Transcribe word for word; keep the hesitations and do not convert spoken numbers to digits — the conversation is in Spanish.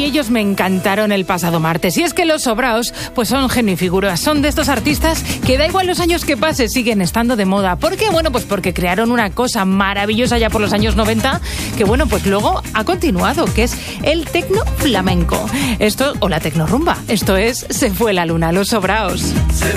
y ellos me encantaron el pasado martes. Y es que los Sobraos pues son genio y figuras, son de estos artistas que da igual los años que pase, siguen estando de moda. ¿Por qué? Bueno, pues porque crearon una cosa maravillosa ya por los años noventa, que bueno, pues luego ha continuado, que es el tecno flamenco. Esto, o la tecno rumba, esto es Se fue la luna, los Sobraos.